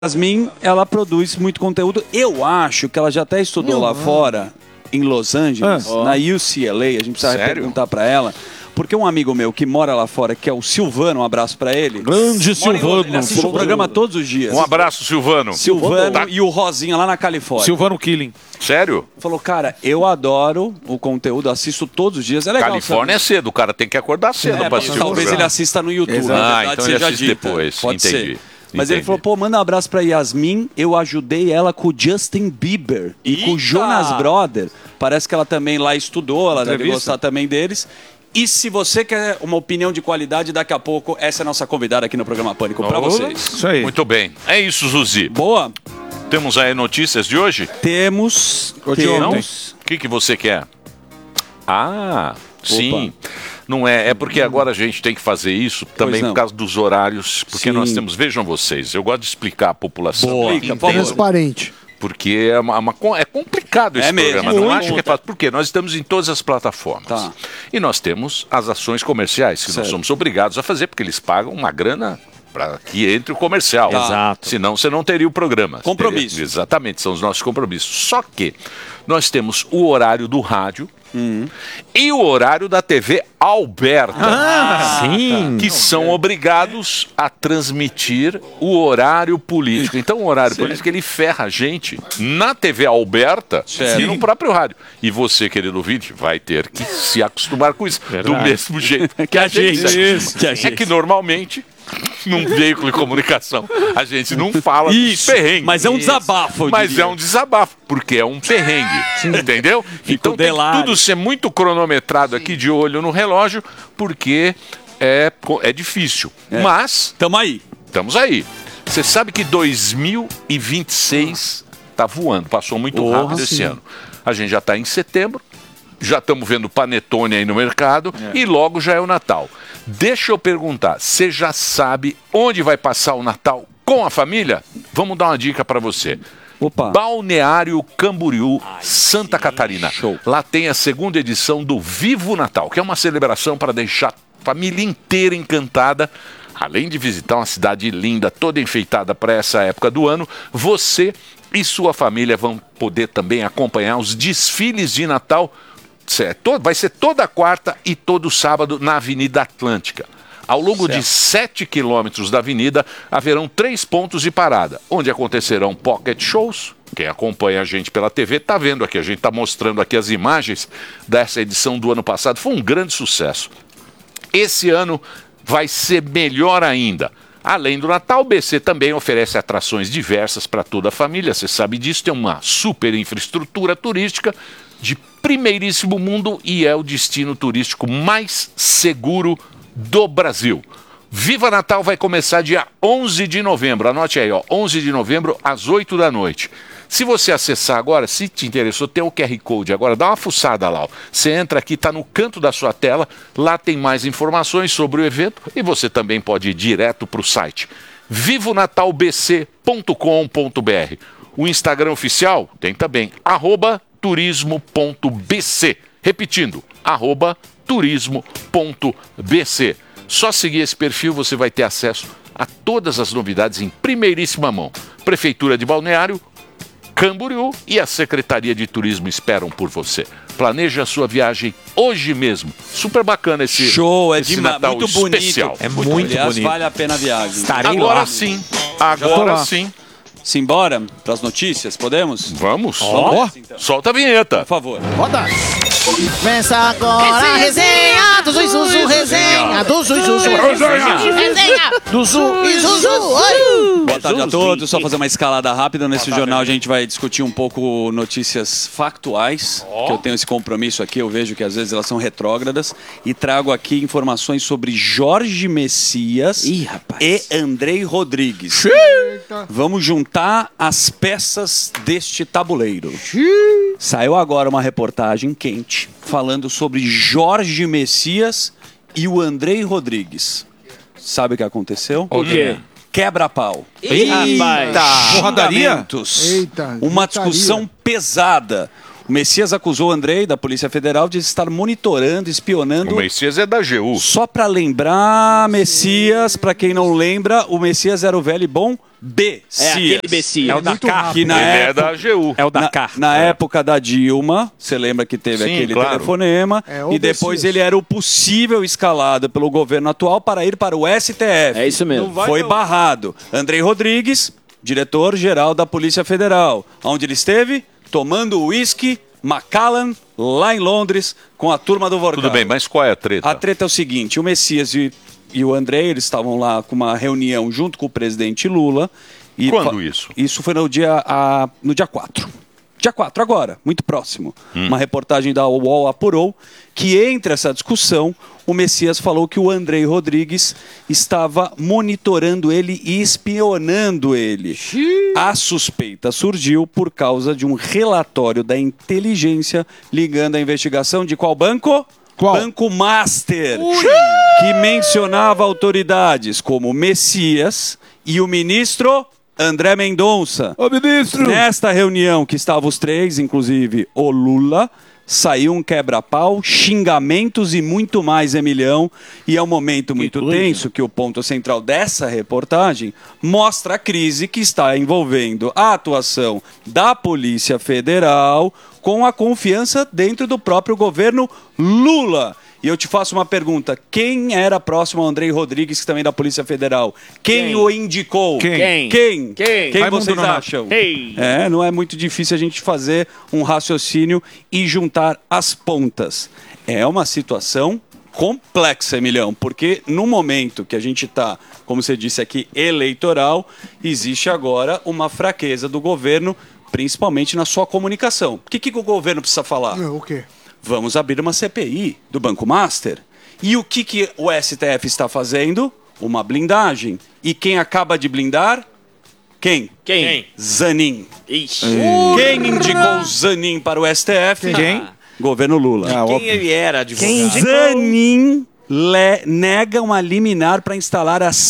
Yasmin, ela produz muito conteúdo. Eu acho que ela já até estudou lá fora, em Los Angeles, na UCLA. A gente precisa perguntar pra ela. Porque um amigo meu que mora lá fora, que é o Silvano, um abraço pra ele. Grande Silvano. Ele assiste o programa todos os dias. Um abraço, Silvano. Silvano e o Rosinha lá na Califórnia. Silvano Killing. Sério? Falou, cara, eu adoro o conteúdo, assisto todos os dias. É legal. Califórnia sabe? é cedo, o cara tem que acordar cedo pra assistir o Talvez programa. ele assista no YouTube. Então ele assiste depois. Pode Entendi. ser. Mas ele falou, pô, manda um abraço pra Yasmin, eu ajudei ela com o Justin Bieber e com o Jonas Brother. Parece que ela também lá estudou, ela deve gostar também deles. E se você quer uma opinião de qualidade, daqui a pouco, essa é a nossa convidada aqui no programa Pânico pra vocês. Isso aí. Muito bem. É isso, Zuzi. Boa. Temos aí notícias de hoje? Temos. O que você quer? Ah, sim. Não é, é porque agora a gente tem que fazer isso também por causa dos horários, porque nós temos, vejam vocês, eu gosto de explicar à população. Transparente. Porque é complicado esse programa, não acho que é fácil. Porque nós estamos em todas as plataformas. E nós temos as ações comerciais, que nós somos obrigados a fazer, porque eles pagam uma grana para que entre o comercial. Exato. Senão você não teria o programa. Compromisso. Exatamente, são os nossos compromissos. Só que nós temos o horário do rádio e o horário da TV Alberta. Sim. Que são obrigados a transmitir o horário político. Então o horário político ele ferra a gente na TV Alberta e no próprio rádio. E você, querido ouvinte, vai ter que se acostumar com isso. Do mesmo jeito que a gente. É que normalmente num veículo de comunicação a gente não fala dos perrengues. Mas é um desabafo. Mas é um desabafo, porque é um perrengue. Entendeu? Então tem que tudo ser muito cronometrado aqui de olho no relógio, porque é difícil. Mas estamos aí. Você sabe que 2026 está voando, passou muito rápido esse ano. A gente já está em setembro, já estamos vendo panetone aí no mercado e logo já é o Natal. Deixa eu perguntar, você já sabe onde vai passar o Natal com a família? Vamos dar uma dica para você. Balneário Camboriú, Santa Catarina. Show. Lá tem a segunda edição do Vivo Natal, que é uma celebração para deixar a família inteira encantada. Além de visitar uma cidade linda, toda enfeitada para essa época do ano, você e sua família vão poder também acompanhar os desfiles de Natal. Vai ser toda quarta e todo sábado na Avenida Atlântica. Ao longo de 7 quilômetros da avenida, haverão 3 pontos de parada, onde acontecerão pocket shows. Quem acompanha a gente pela TV está vendo aqui, a gente está mostrando aqui as imagens dessa edição do ano passado. Foi um grande sucesso. Esse ano vai ser melhor ainda. Além do Natal, o BC também oferece atrações diversas para toda a família. Você sabe disso, tem uma super infraestrutura turística de primeiríssimo mundo e é o destino turístico mais seguro do Brasil. Viva Natal vai começar dia 11 de novembro. Anote aí, 11 de novembro às 8 da noite. Se você acessar agora, se te interessou, tem o QR Code agora, dá uma fuçada lá. Você entra aqui, está no canto da sua tela, lá tem mais informações sobre o evento e você também pode ir direto para o site vivonatalbc.com.br. O Instagram oficial tem também, @turismo.bc. Repetindo, @turismo.bc. Só seguir esse perfil você vai ter acesso a todas as novidades em primeiríssima mão. Prefeitura de Balneário Camboriú e a Secretaria de Turismo esperam por você. Planeje a sua viagem hoje mesmo. Super bacana esse show, esse Natal muito bonito. especial. É muito bonito. Vale a pena a viagem. Estarei Agora lá. sim. Agora sim. Simbora para as notícias, podemos? Vamos. Vamos, então. Solta a vinheta. Por favor. Roda. Começa agora a resenha do Zuzu, resenha do Zuzu, resenha do Zuzu. Boa tarde a todos. Só fazer uma escalada rápida. Nesse jornal a gente vai discutir um pouco notícias factuais, que eu tenho esse compromisso aqui, eu vejo que às vezes elas são retrógradas, e trago aqui informações sobre Jorge Messias e Andrei Rodrigues. Vamos juntar as peças deste tabuleiro. Saiu agora uma reportagem quente falando sobre Jorge Messias e o Andrei Rodrigues. Sabe o que aconteceu? O quê? Quebra-pau. Eita! Xingamentos. Uma discussão pesada. O Messias acusou o Andrei, da Polícia Federal, de estar monitorando, espionando... O Messias é da AGU. Só para lembrar, Messias, para quem não lembra, o Messias era o velho e bom Bessias. É aquele Bessias. É o da Car. Que na Ele é época, da AGU. É o da Car. na época da Dilma, você lembra que teve Sim, aquele claro. telefonema, É, o e depois Bessias. ele era o possível escalado pelo governo atual para ir para o STF. É isso mesmo. Foi barrado. Andrei Rodrigues, diretor-geral da Polícia Federal. Onde ele esteve? Tomando uísque Macallan, lá em Londres, com a turma do Vorgal. Tudo bem, mas qual é a treta? A treta é o seguinte, o Messias e o Andrei, eles estavam lá com uma reunião junto com o presidente Lula. E Quando isso? Isso foi no dia 4. Dia 4, agora, muito próximo. Uma reportagem da UOL apurou que entre essa discussão, o Messias falou que o Andrei Rodrigues estava monitorando ele e espionando ele. A suspeita surgiu por causa de um relatório da inteligência ligando a investigação de qual banco? Qual? Banco Master, que mencionava autoridades como Messias e o ministro André Mendonça. Ô, ministro! Nesta reunião que estavam os três, inclusive o Lula, saiu um quebra-pau, xingamentos e muito mais, Emilhão. E é um momento muito tenso que o ponto central dessa reportagem mostra a crise que está envolvendo a atuação da Polícia Federal com a confiança dentro do próprio governo Lula. E eu te faço uma pergunta. Quem era próximo ao Andrei Rodrigues, que também é da Polícia Federal? Quem o indicou? Quem? Quem Raimundo vocês Nonato. acham? Ei. É, não é muito difícil a gente fazer um raciocínio e juntar as pontas. É uma situação complexa, Emilhão, porque no momento que a gente está, como você disse aqui, eleitoral, existe agora uma fraqueza do governo, principalmente na sua comunicação. O que o governo precisa falar? O quê? Vamos abrir uma CPI do Banco Master. E o que o STF está fazendo? Uma blindagem. E quem acaba de blindar? Quem? Zanin. Ixi. Quem indicou Zanin para o STF? Quem? Governo Lula. Quem ele era, advogado? Zanin nega uma liminar para instalar a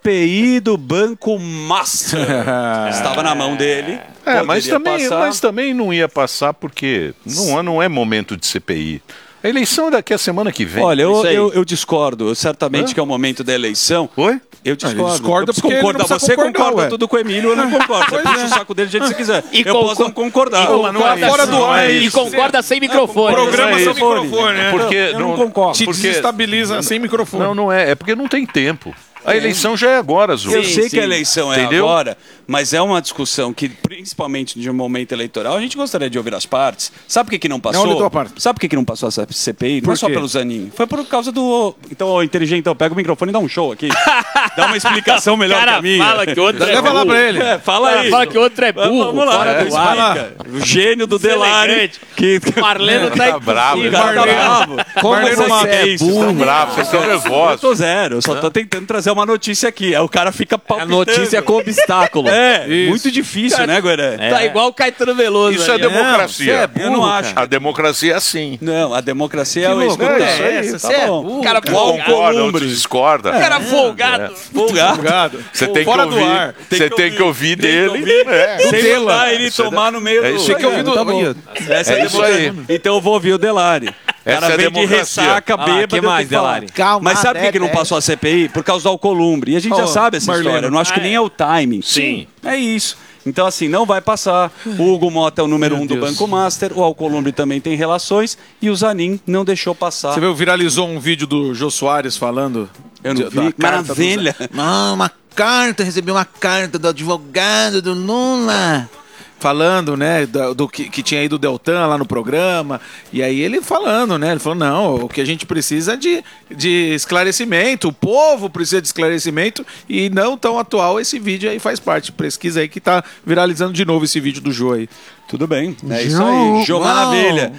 CPI do Banco Master. Estava na mão dele. Mas também não ia passar porque não é momento de CPI. A eleição é daqui a semana que vem. Olha, Isso aí. eu discordo. Certamente que é o momento da eleição. Oi? Eu discordo. Ele discorda Eu preciso porque ele concordar. não precisa Você concordar, concorda ué. tudo com o Emílio, eu não concordo. Você puxa o saco dele do jeito que você quiser. Eu posso não concordar. Mas não é fora do ar, E concorda sem microfone. Programa sem Microfone. microfone, né? Porque Eu não concordo. Te porque desestabiliza sem microfone. não é porque não tem tempo. A eleição já é agora, Zu. Eu sei que a eleição é Entendeu? agora, mas é uma discussão que, principalmente de um momento eleitoral, a gente gostaria de ouvir as partes. Sabe por que não passou? Não ouviu a parte. Sabe por que não passou essa CPI? Não é só quê? pelo Zanin. Foi por causa do... Então, ô, inteligentão, pega o microfone e dá um show aqui. Dá uma explicação melhor que a minha. Fala que outro é Leva lá burro. pra ele. Fala aí. Fala que outro é burro. Vamos lá. Fora do vai lá. ar. Explica. O gênio do Delari. Elegante. Que... Marleno tá bravo, impossível. Cara, tá bravo. Como Marleno você Matos. é isso? Estão bravos, vocês estão Eu nervosos. tô zero, eu só tô tentando trazer uma notícia aqui. Aí o cara fica A palpitando. notícia com obstáculo. É, Isso. muito difícil, né, Guaré? Tá igual o Caetano Veloso. Isso é ali, ó. democracia. Eu não acho. A democracia é assim. Não, a democracia é o louco. escuta. É isso aí. Essa, Tá você é bom. burro. Cara Um folgado. concorda, outro discorda. Cara folgado. Folgado. Você tem que Fora do ouvir. ar. Você tem que ouvir Tem que dele. ouvir. É. Sem Dela. mandar ele tomar no meio É do... isso Tem que ouvir do... Tá bom. Essa É a isso aí. democracia. Então eu vou ouvir o Delari. O Essa cara é a vem de democracia. ressaca, Ah lá, bêbado. que eu tenho mais, falar. Delari? Calma, Mas sabe por que não passou a CPI? Por causa do Alcolumbre. E a gente já sabe essa Marleno. história. Eu não acho que nem é o timing. Sim. É isso. Então, assim, não vai passar. O Hugo Mota é o número 1 do Banco Master. O Alcolumbre também tem relações. E o Zanin não deixou passar. Você viu, viralizou um vídeo do Jô Soares falando? Eu não da vi. carta do Maravilha. Não, uma carta, recebi uma carta do advogado do Lula. Falando, né, do que tinha ido o Deltan lá no programa, e aí ele falando, né, ele falou, não, o que a gente precisa é de esclarecimento, o povo precisa de esclarecimento, e não tão atual esse vídeo aí faz parte, pesquisa aí que tá viralizando de novo esse vídeo do Jô aí. Tudo bem, é isso aí. Jô Maravilha.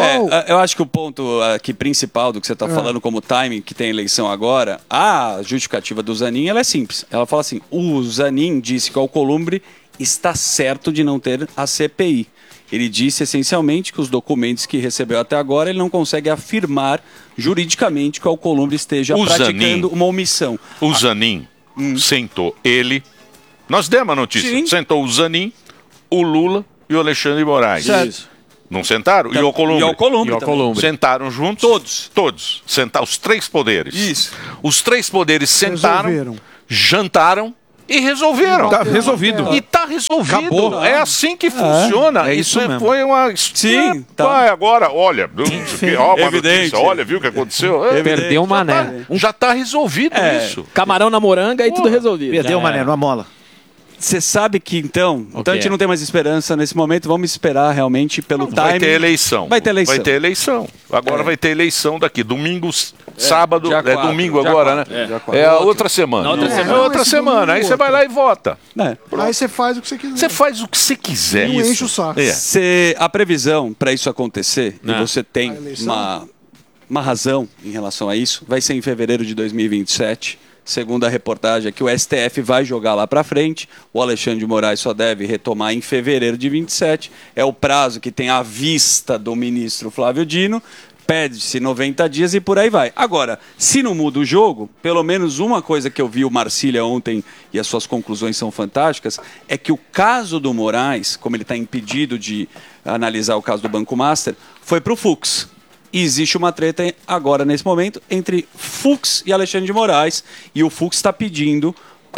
É, eu acho que o ponto aqui principal do que você está falando como timing, que tem eleição agora, a justificativa do Zanin, ela é simples. Ela fala assim, o Zanin disse que o Alcolumbre está certo de não ter a CPI. Ele disse essencialmente que os documentos que recebeu até agora ele não consegue afirmar juridicamente que o Alcolumbre esteja O praticando Zanin. uma omissão. O Zanin sentou ele. Nós demos a notícia. Sim. Sentou o Zanin, o Lula e o Alexandre de Moraes. Certo. Não sentaram? E o Alcolumbre? E o Alcolumbre também. Sentaram juntos? Todos. Sentaram os 3 poderes. Isso. Os 3 poderes sentaram, Resolveram. jantaram e resolveram. Tá resolvido. E tá resolvido. Acabou. É assim que funciona. é isso mesmo. Foi uma... Sim, tá. Pai, agora, olha... Ó, uma Evidente. notícia, olha, viu o que aconteceu? Perdeu o mané. Já tá resolvido isso. Camarão na moranga e tudo resolvido. Perdeu, mané, numa mola. Você sabe que então a gente é? não tem mais esperança nesse momento, vamos esperar realmente pelo time. Vai ter eleição. Vai ter eleição. Vai ter eleição. Agora vai ter eleição daqui. Domingo, sábado. dia É 4, domingo dia agora, 4, né? dia 4. É a outra semana. Na outra É semana. outra Esse semana. domingo Aí você outro. vai lá e vota. Aí você faz o que você quiser. Você faz o que você quiser. Não enche o saco. É. A previsão para isso acontecer, e você tem A eleição? uma razão em relação a isso, vai ser em fevereiro de 2027. Segundo a reportagem aqui, o STF vai jogar lá para frente. O Alexandre de Moraes só deve retomar em fevereiro de 27. É o prazo que tem à vista do ministro Flávio Dino. Pede-se 90 dias e por aí vai. Agora, se não muda o jogo, pelo menos uma coisa que eu vi o Marcília ontem, e as suas conclusões são fantásticas, é que o caso do Moraes, como ele está impedido de analisar o caso do Banco Master, foi para o Fux. E existe uma treta agora, nesse momento, entre Fux e Alexandre de Moraes, e o Fux está pedindo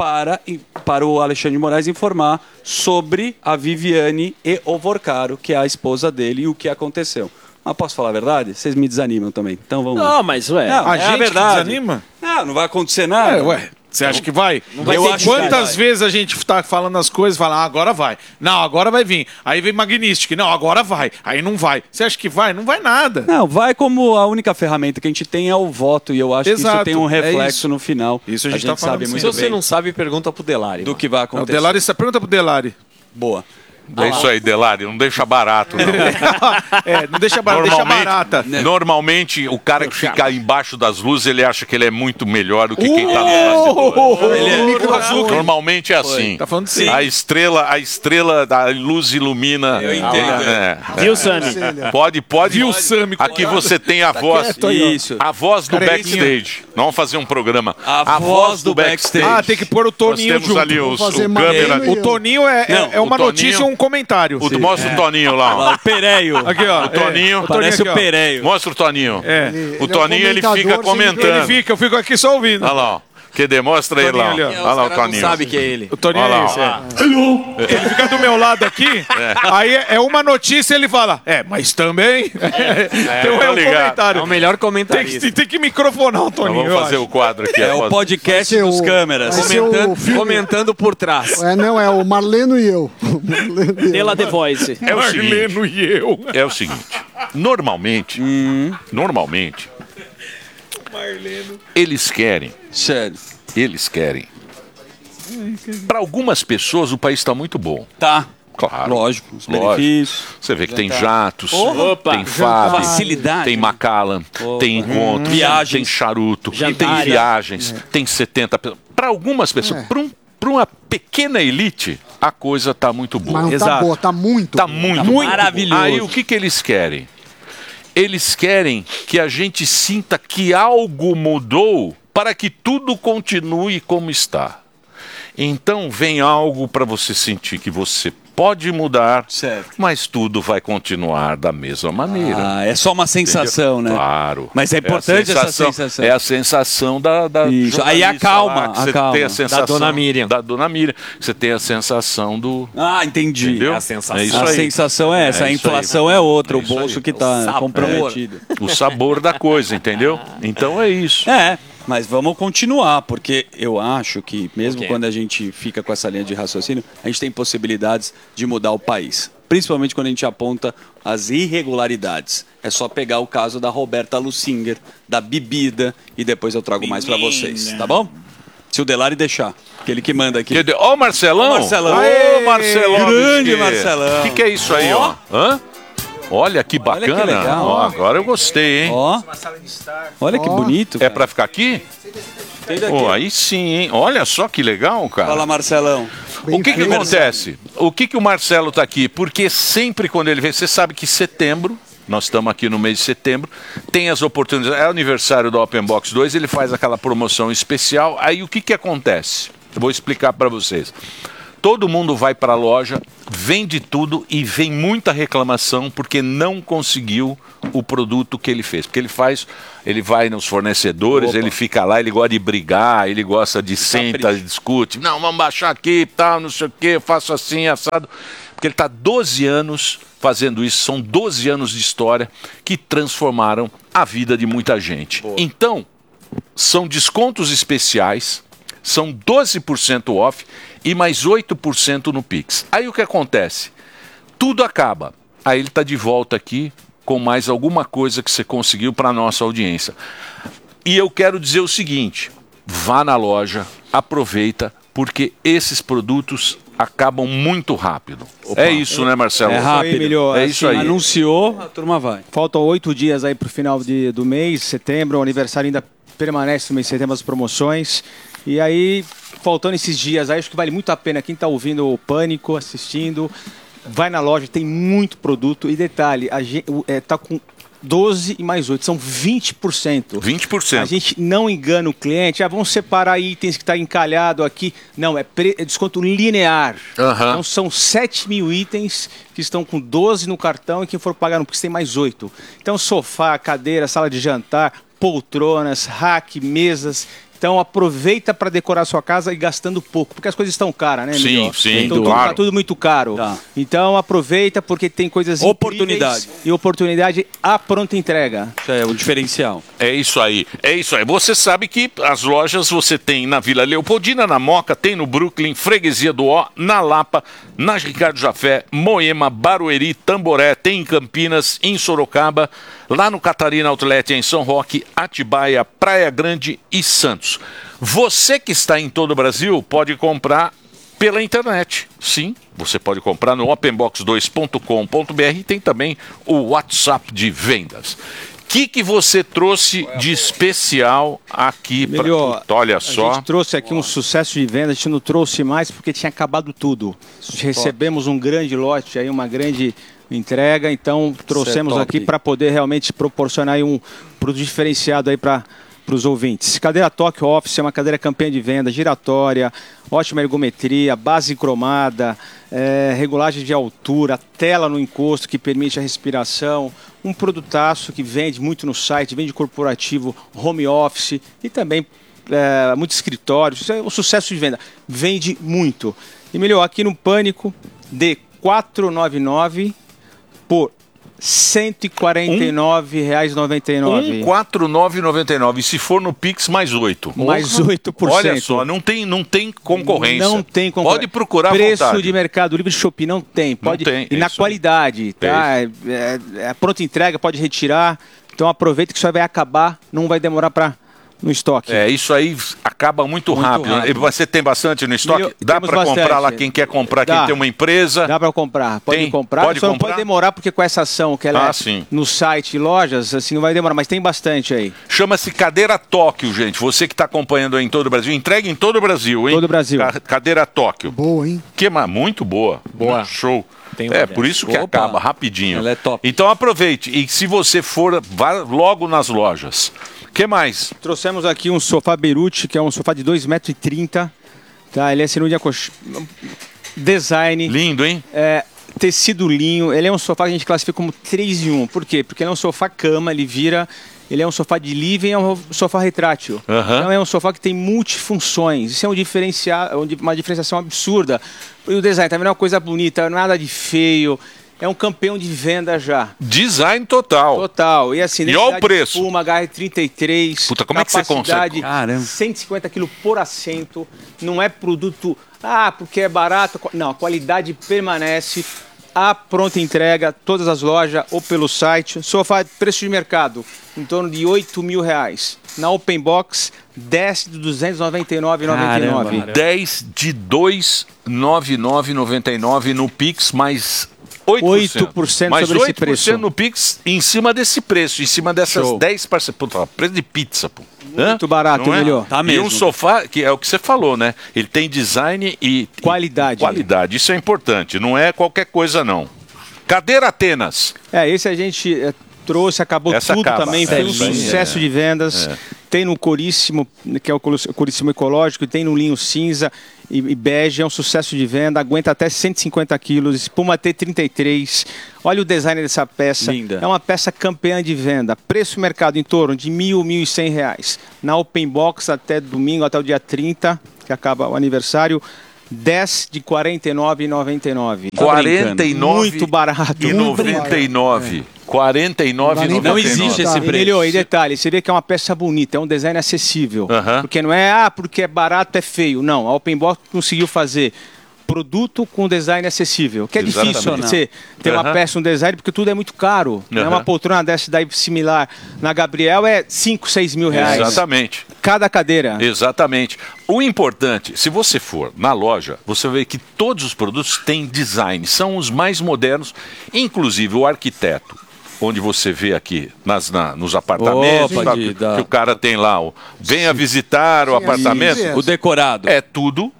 para o Alexandre de Moraes informar sobre a Viviane e o Vorcaro, que é a esposa dele, e o que aconteceu. Mas posso falar a verdade? Vocês me desanimam também. Então vamos lá. Não, mas ué. Não, A é gente a verdade. desanima? Não vai acontecer nada. Você acha que vai? vai Eu ter acho quantas vai. vezes a gente tá falando as coisas, fala, agora vai. Não, agora vai vir. Aí vem Magnística. Não, agora vai. Aí não vai. Você acha que vai? Não vai nada. Não, vai como a única ferramenta que a gente tem é o voto. E eu acho que Exato, isso tem um é reflexo isso. no final. Isso a gente tá falando sabe sempre. muito Se você bem não sabe, pergunta pro Delari. do que vai O acontecer. Delari, pergunta pro Delari. Boa. É isso aí, Delari. Não deixa barato, não. Não deixa, deixa barata. Normalmente, o cara que fica embaixo das luzes, ele acha que ele é muito melhor do que quem tá no bastidor. Normalmente é assim. Tá falando sim. A estrela da luz ilumina. Eu entendo. Viu, Sami? Pode. Viu, Sami? Aqui você tem a voz. Isso. A voz do Carequinha. backstage. Nós vamos fazer um programa. A voz do backstage. Ah, tem que pôr o Nós Toninho temos junto. ali o fazer câmera. Marlene. O Toninho é uma o Toninho- notícia ou um comentário. Mostra o Toninho lá. ó. O Pereio. Aqui, ó. O Toninho. Parece aqui, o ó. Pereio. Mostra o Toninho. É. O Toninho, ele fica comentador, comentando. Eu fico aqui só ouvindo. Olha lá, ó. Que demonstra ele lá. Toninho ó. ali, ó. Olha lá o Toninho. Sabe que é ele. O Toninho Olha lá, é esse, ó. Ele fica do meu lado aqui, aí é uma notícia ele fala, mas também. Então tô é um ligado. comentário. É o melhor Tem comentarista. que microfonar o Toninho. Vamos eu fazer acho. o quadro aqui. É o podcast Vai ser dos o- câmeras. vai ser o filme- Comentando por trás. É o Marleno e eu. Marleno e eu. Pela The Voice. É o seguinte. Marleno e eu. É o seguinte. Normalmente, eles querem. Sério. Para algumas pessoas, o país está muito bom. Tá. Claro. Lógico. Os Lógico. benefícios. Você vê que tem jatos, Opa. tem FAB, Facilidade. tem Macallan, tem encontros, Viagens. tem charuto, tem Jantares. viagens, tem 70 pessoas. Para algumas pessoas, para uma pequena elite, a coisa tá muito boa. Mas não tá Exato. boa, tá muito. Tá boa. muito maravilhoso. Aí o que eles querem? Eles querem que a gente sinta que algo mudou para que tudo continue como está. Então vem algo para você sentir que você pode mudar, Certo. mas tudo vai continuar da mesma maneira. Ah, é só uma sensação, né? Claro. Mas é importante essa sensação. É a sensação da Isso. Aí jornalista acalma, lá, que você acalma. tem a sensação Da Dona Miriam. Da Dona Miriam. Você tem a sensação do... Ah, entendi. Entendeu? É a sensação. É isso A aí. sensação é essa, a É isso aí. inflação é outra, É o isso bolso aí. que está sabor. comprometido. O sabor da coisa, entendeu? Então é isso. É, mas vamos continuar, porque eu acho que mesmo Ok. quando a gente fica com essa linha de raciocínio, a gente tem possibilidades de mudar o país. Principalmente quando a gente aponta as irregularidades. É só pegar o caso da Roberta Lusinger, da bebida, e depois eu trago mais para vocês, tá bom? Se o Delari deixar, aquele que manda aqui. Ó, o Marcelão! Ó, Marcelão. Ô, Marcelão! Grande Marcelão. O que é isso aí, ó? Hã? Olha que bacana. legal. Ó, agora eu gostei, hein? Ó, olha que bonito. É cara. pra ficar aqui? Tem daqui. Pô, aí sim, hein? Olha só que legal, cara. Fala, Marcelão. O que acontece? O que o Marcelo tá aqui? Porque sempre quando ele vem, você sabe que setembro, nós estamos aqui no mês de setembro, tem as oportunidades, é aniversário do Open Box 2, ele faz aquela promoção especial. Aí o que acontece? Eu vou explicar para vocês. Todo mundo vai para a loja, vende tudo e vem muita reclamação porque não conseguiu o produto que ele fez. Porque ele vai nos fornecedores, ele fica lá, ele gosta de brigar, ele gosta de senta, discute. Não, vamos baixar aqui, tal, não sei o quê, eu faço assim, assado. Porque ele está 12 anos fazendo isso, são 12 anos de história que transformaram a vida de muita gente. Então, são descontos especiais, são 12% off e mais 8% no Pix. Aí o que acontece? Tudo acaba. Aí ele está de volta aqui com mais alguma coisa que você conseguiu para a nossa audiência. E eu quero dizer o seguinte, vá na loja, aproveita, porque esses produtos acabam muito rápido. É isso, né, Marcelo? É rápido. Melhor, é isso assim, aí. Anunciou, a turma vai. Faltam 8 dias aí pro final do mês, setembro, o aniversário ainda permanece no mês de setembro, as promoções. E aí, faltando esses dias aí, acho que vale muito a pena quem tá ouvindo o Pânico, assistindo, vai na loja, tem muito produto. E detalhe, a gente tá com 12 e mais 8, são 20%. 20%. A gente não engana o cliente, vamos separar itens que está encalhado aqui. Não, é desconto linear. Então são 7 mil itens que estão com 12 no cartão e quem for pagar no Pix tem mais 8. Então sofá, cadeira, sala de jantar, poltronas, rack, mesas. Então aproveita para decorar a sua casa e gastando pouco, porque as coisas estão caras, né, Sim, sim, então, claro. tá tudo muito caro. Tá. Então aproveita porque tem coisas Oportunidade. incríveis e oportunidade à pronta entrega. Isso é o diferencial. É isso aí, é isso aí. Você sabe que as lojas você tem na Vila Leopoldina, na Moca, tem no Brooklyn, Freguesia do Ó, na Lapa, na Ricardo Jafé, Moema, Barueri, Tamboré, tem em Campinas, em Sorocaba, lá no Catarina Outlet, em São Roque, Atibaia, Praia Grande e Santos. Você que está em todo o Brasil pode comprar pela internet. Sim, você pode comprar no openbox2.com.br e tem também o WhatsApp de vendas. O que você trouxe de especial aqui para olha só. A gente trouxe aqui um sucesso de venda, a gente não trouxe mais porque tinha acabado tudo. Recebemos um grande lote, aí uma grande entrega, então trouxemos aqui para poder realmente proporcionar aí um produto diferenciado aí para os ouvintes. Cadeira Tokyo Office é uma cadeira campeã de venda, giratória, ótima ergometria, base cromada, regulagem de altura, tela no encosto que permite a respiração, um produtaço que vende muito no site, vende corporativo, home office e também muito escritório. Isso é um sucesso de venda, vende muito. E melhor, aqui no Pânico, de R$499 por R$ 149,99. 149,99. E se for no Pix, mais 8. Mais 8%. Olha só, não tem concorrência. Não tem concorrência. Pode procurar à preço vontade. de Mercado Livre, Shopee, não tem. Pode, não tem. E na qualidade, tá? Pronta entrega, pode retirar. Então aproveita que isso vai acabar, não vai demorar no estoque. Isso aí acaba muito rápido. Né? Você tem bastante no estoque? Dá para comprar lá, quem quer comprar, quem tem uma empresa? Dá para comprar, pode comprar. Pode só comprar? não pode demorar porque com essa ação que ela no site e lojas, assim, não vai demorar, mas tem bastante aí. Chama-se Cadeira Tóquio, gente. Você que está acompanhando aí em todo o Brasil, entrega em todo o Brasil, hein? Todo o Brasil. Cadeira Tóquio. Boa, hein? Muito boa. Boa. Show. Por isso que acaba rapidinho. Ela é top. Então aproveite. E se você for, vá logo nas lojas. O que mais? Trouxemos aqui um sofá Beirute, que é um sofá de 2,30 m. Tá? Ele é cerude design. Lindo, hein? Tecido linho. Ele é um sofá que a gente classifica como 3 em 1. Por quê? Porque ele é um sofá cama, ele é um sofá de living, é um sofá retrátil. Então é um sofá que tem multifunções. Isso é uma diferenciação absurda. E o design também é uma coisa bonita, nada de feio. É um campeão de venda já. Design total. Total. E assim, olha o preço. Espuma, HR33. Puta, como é que você consegue? Capacidade 150 kg por assento. Não é produto, porque é barato. Não, a qualidade permanece. A pronta entrega, todas as lojas ou pelo site. Sofá preço de mercado, em torno de R$8 mil. Na Open Box, 10 de R$ 299,99. 10 de R$ 299,99 no Pix, mais 8% mais sobre 8% esse preço. No Pix, em cima desse preço, em cima dessas 10 parcelas. Puta, preço de pizza, pô. Muito barato, melhor. Tá mesmo. E um sofá, que é o que você falou, né? Ele tem design e qualidade. Qualidade, isso é importante, não é qualquer coisa, não. Cadeira Atenas. Esse a gente trouxe, acabou tudo também, foi um sucesso de vendas. Tem no Coríssimo, que é o Coríssimo Ecológico, tem no linho cinza e bege, é um sucesso de venda, aguenta até 150 quilos, espuma T33. Olha o design dessa peça. Linda. É uma peça campeã de venda. Preço mercado em torno de R$ 1.100. Na Open Box até domingo, até o dia 30, que acaba o aniversário, 10 de R$ 49,99. 49 Muito barato. e 99. 49,99. Não existe esse preço. Emilio, e detalhe, você vê que é uma peça bonita, é um design acessível. Porque não é, porque é barato, é feio. Não, a Open Box conseguiu fazer produto com design acessível. Que é Exatamente. difícil você ter uma peça, um design, porque tudo é muito caro. Né? Uma poltrona dessa daí similar na Gabriel é 5, 6 mil reais. Exatamente. Cada cadeira. Exatamente. O importante, se você for na loja, você vai ver que todos os produtos têm design, são os mais modernos, inclusive o arquiteto, onde você vê aqui nos apartamentos, Opa, que o cara tem lá, venha visitar o apartamento. O decorado. É tudo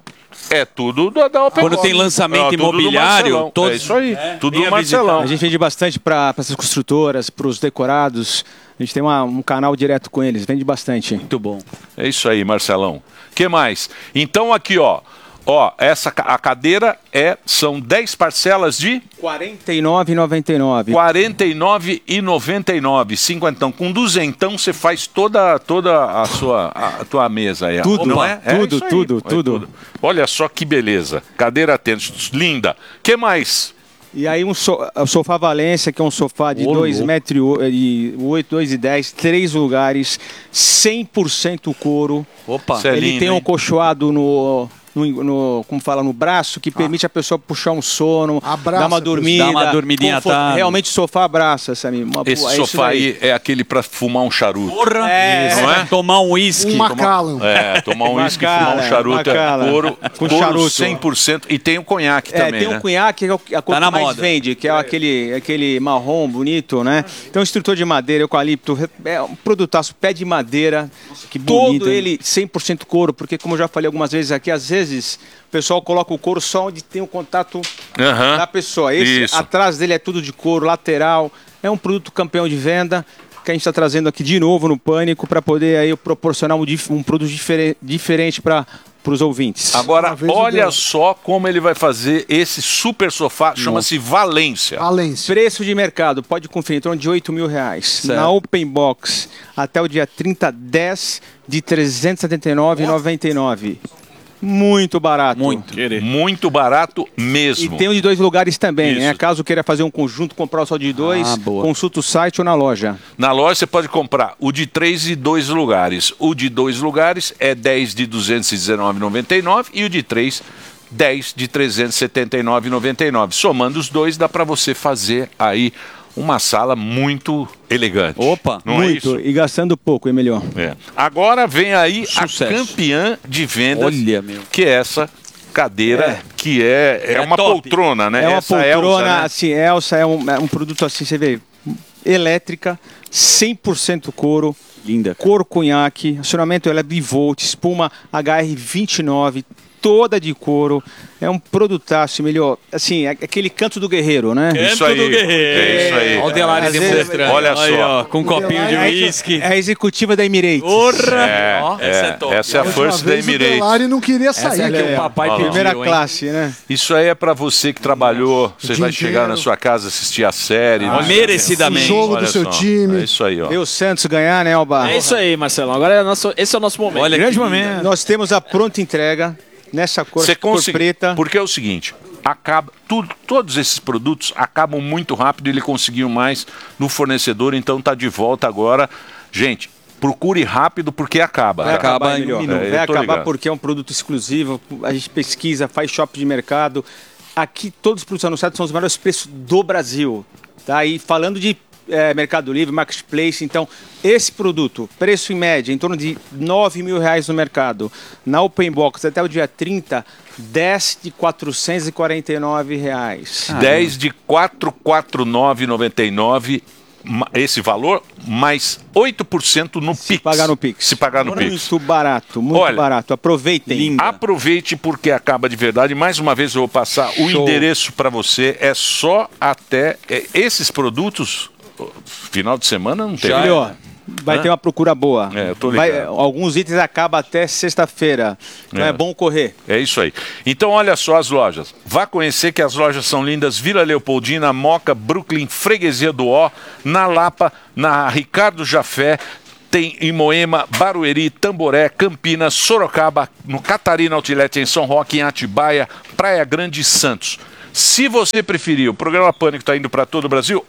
da Open Quando Box. tem lançamento Tudo do imobiliário, Marcelão. todos... É isso aí, tudo venha do Marcelão. A gente vende bastante para essas construtoras, para os decorados. A gente tem um canal direto com eles, vende bastante. Muito bom. É isso aí, Marcelão. Que mais? Então aqui, ó, a cadeira são 10 parcelas de R$ 49,99. R$ 49,99. Cinquentão. Com duzentão você faz toda a tua mesa aí. Tudo, não é? tudo. Olha só que beleza. Cadeira tênis, linda. Que mais? E aí o sofá Valência, que é um sofá de 2,8 metros, 2,10, 3 lugares, 100% couro. Opa. Isso é Ele lindo, tem um hein? acolchoado no braço, que permite a pessoa puxar um sono, Abraça, dar uma dormida. Dá uma dormidinha à tarde. Realmente o sofá abraça, Samir. Esse sofá aí é aquele pra fumar um charuto. Porra! É. Não é? Tomar um uísque. Um Macallan. Tomar um uísque, fumar um Macallan, charuto. Macallan. Couro Com couro charuto. 100%. E tem o conhaque também, tem né? um cunhaque, que é a cor Tá na que mais moda. vende, que é aquele marrom bonito, né? Tem um extrutor de madeira, eucalipto, é um produtaço, pé de madeira, que bonito, todo hein? ele 100% couro, porque como eu já falei algumas vezes aqui, às vezes o pessoal coloca o couro só onde tem o contato da pessoa. Isso. Atrás dele é tudo de couro, lateral, é um produto campeão de venda, que a gente está trazendo aqui de novo no Pânico, para poder aí proporcionar um produto diferente para os ouvintes. Agora, vez olha o só como ele vai fazer esse super sofá, chama-se Valência. Valência. Preço de mercado, pode conferir, em torno de R$ 8.000. Certo. Na Open Box, até o dia 30, 10 de R$ 379,99. Muito barato. Muito barato mesmo. E tem o de 2 lugares também, Isso. né? Caso queira fazer um conjunto, comprar só de 2, boa. consulta o site ou na loja. Na loja você pode comprar o de 3 e 2 lugares. O de 2 lugares é 10 de R$ 219,99 e o de 3, 10 de R$ 379,99. Somando os dois, dá para você fazer aí uma sala muito elegante. Opa, não é isso? Muito. E gastando pouco, é melhor. É. Agora vem aí Sucesso. a campeã de vendas, Olha, meu. que é essa cadeira, que é uma top. poltrona, né? É uma Essa poltrona, Elsa, né? assim, Elsa é um produto assim, você vê, elétrica, 100% couro, Linda. couro cunhaque, acionamento ela é bivolt, espuma HR29, toda de couro, é um produtaço, melhor, assim, é aquele canto do guerreiro, né? Isso aí. É isso aí. Olha o Delari Às vezes- demonstrando. Olha Aí, só. ó, com um copinho de uísque. É a executiva da Emirates. Porra! Ó, essa é top. Essa é a First da O Emirates. Delari não queria Essa é sair. a que o papai Olha lá. pediu, Primeira hein? classe, né? Isso aí é pra você que trabalhou, você dia vai chegar inteiro. na sua casa assistir a série. né? Merecidamente. Jogo Olha do seu só. time. É isso aí, ó. Ver o Santos ganhar, né, Alba? É isso aí, Marcelão. Agora esse é o nosso momento. Olha Grande que momento. Nós temos a pronta entrega nessa cor, Você cor consegue, preta. porque é o seguinte, todos esses produtos acabam muito rápido, ele conseguiu mais no fornecedor, então tá de volta agora. Gente, procure rápido porque acaba. Vai Acaba acabar em em um um minuto. minuto. Vai eu tô acabar ligado. porque é um produto exclusivo. A gente pesquisa, faz shopping de mercado. Aqui todos os produtos anunciados são os melhores preços do Brasil. Tá? E falando de Mercado Livre, Marketplace, então esse produto, preço em média, em torno de R$ 9.000 no mercado. Na Open Box até o dia 30, 10 de R$ 449. 10 de 449,99 esse valor, mais 8% no Pix. Pagar no Pix. Se pagar no Pix. Muito barato, muito Olha, barato. Aproveitem. Aproveite porque acaba de verdade. Mais uma vez eu vou passar o Show. endereço para você. É só até esses produtos. Final de semana não tem. Melhor. vai ter uma procura boa. Eu tô ligado. Alguns itens acabam até sexta-feira. Então é bom correr. É isso aí. Então, olha só as lojas. Vá conhecer que as lojas são lindas. Vila Leopoldina, Moca, Brooklyn, Freguesia do Ó, na Lapa, na Ricardo Jafé. Tem em Moema, Barueri, Tamboré, Campinas, Sorocaba, no Catarina Outlet, em São Roque, em Atibaia, Praia Grande e Santos. Se você preferir, o programa Pânico está indo para todo o Brasil,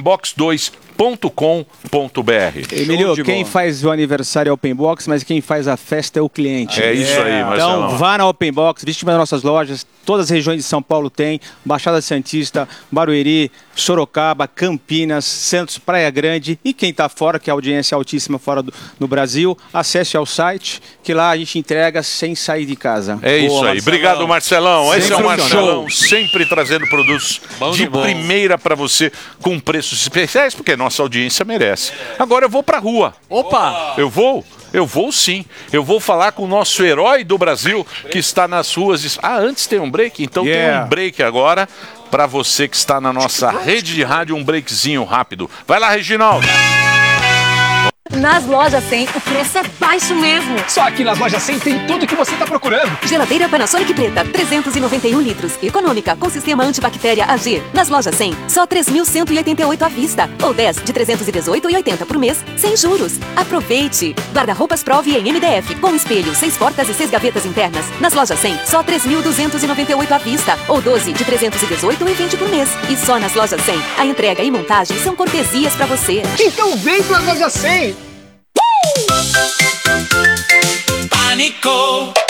openbox2.com.br. Emílio, quem faz o aniversário é o Open Box, mas quem faz a festa é o cliente. É isso aí, Marcelão. Então vá na Open Box, visite as nossas lojas, todas as regiões de São Paulo tem, Baixada Santista, Barueri, Sorocaba, Campinas, Santos, Praia Grande, e quem está fora, que a audiência é altíssima fora do Brasil, acesse ao site, que lá a gente entrega sem sair de casa. É isso aí. Marcelão. Obrigado, Marcelão. Esse é o Marcelão, show. sempre trazendo produtos de primeira para você, com preços especiais, porque nossa audiência merece. Agora eu vou pra rua. Opa! Eu vou sim. Eu vou falar com o nosso herói do Brasil, que está nas ruas. Antes tem um break? Então tem um break agora. Para você que está na nossa rede de rádio, um breakzinho rápido. Vai lá, Reginaldo. Nas lojas 100, o preço é baixo mesmo. Só aqui nas lojas 100 tem tudo que você está procurando. Geladeira Panasonic preta, 391 litros. Econômica, com sistema antibactéria AG. Nas lojas 100, só 3.188 à vista. Ou 10 de 318,80 por mês, sem juros. Aproveite! Guarda-roupas Prove em MDF, com espelho, 6 portas e 6 gavetas internas. Nas lojas 100, só 3.298 à vista. Ou 12 de 318,20 por mês. E só nas lojas 100, a entrega e montagem são cortesias para você. Então vem para as lojas 100. Pânico.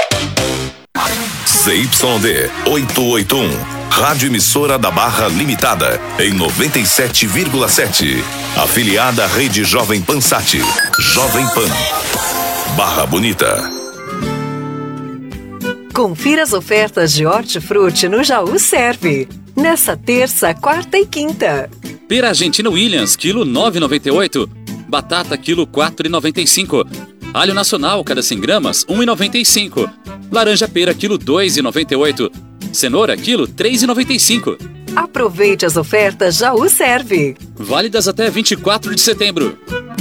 ZYD 881, Rádio Emissora da Barra Limitada, em 97,7. Afiliada à Rede Jovem Pan Sat. Jovem Pan. Barra Bonita. Confira as ofertas de Hortifruti no Jaú Serve. Nessa terça, quarta e quinta. Pera Argentina Williams, quilo 9,98. Batata, quilo 4,95. Alho nacional, cada 100 gramas, 1,95. Laranja pera, quilo 2,98. Cenoura, quilo 3,95. Aproveite as ofertas Jaú Serve. Válidas até 24 de setembro.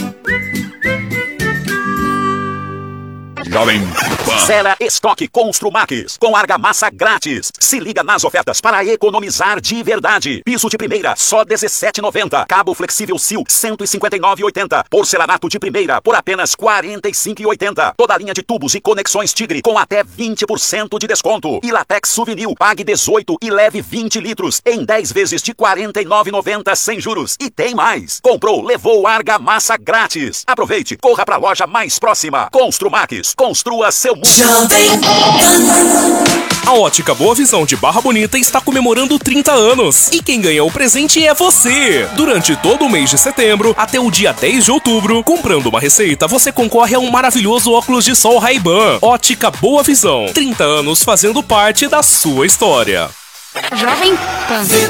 Jovem Pan. Zera estoque Construmax com argamassa grátis. Se liga nas ofertas para economizar de verdade. Piso de primeira, só R$ 17,90. Cabo flexível Sil, R$ 159,80. Porcelanato de primeira, por apenas R$ 45,80. Toda linha de tubos e conexões Tigre com até 20% de desconto. E Latex Souvenir, pague 18 e leve 20 litros em 10 vezes de R$ 49,90 sem juros. E tem mais. Comprou, levou argamassa grátis. Aproveite, corra para a loja mais próxima. Construmax. Construa seu mundo. A Ótica Boa Visão de Barra Bonita está comemorando 30 anos. E quem ganha o presente é você. Durante todo o mês de setembro, até o dia 10 de outubro, comprando uma receita, você concorre a um maravilhoso óculos de sol Ray-Ban. Ótica Boa Visão. 30 anos fazendo parte da sua história. Jovem Pan.